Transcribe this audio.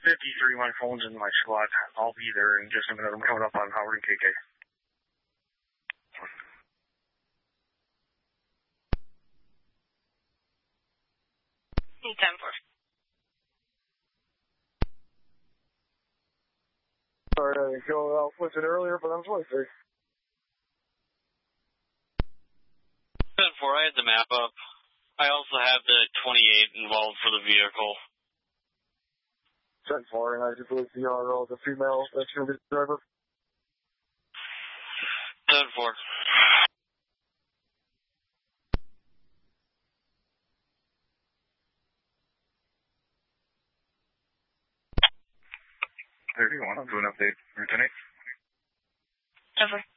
53, my phone's in my slot. I'll be there in just a minute. I'm coming up on Howard and KK. 10-4. Sorry, I didn't go out with it earlier, but I'm 23. 10-4, I had the map up. I also have the 28 involved for the vehicle. 10-4, and I just believe the female that's going to be the driver. 10-4. There you want to do an update, Lieutenant. Over.